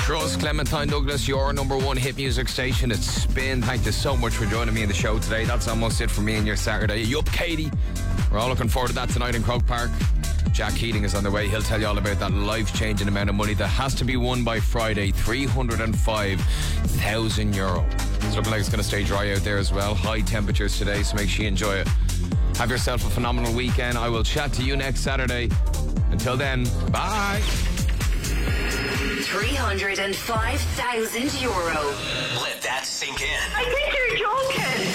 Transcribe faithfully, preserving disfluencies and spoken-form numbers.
Trust, Clementine Douglas, your number one hit music station. It's Spin. Thank you so much for joining me in the show today. That's almost it for me and your Saturday. You up, Katie? We're all looking forward to that tonight in Croke Park. Jack Keating is on the way. He'll tell you all about that life-changing amount of money that has to be won by Friday. three hundred five thousand euro. It's looking like it's going to stay dry out there as well. High temperatures today, so make sure you enjoy it. Have yourself a phenomenal weekend. I will chat to you next Saturday. Until then, bye. three hundred five thousand euro. Let that sink in. I think you're joking.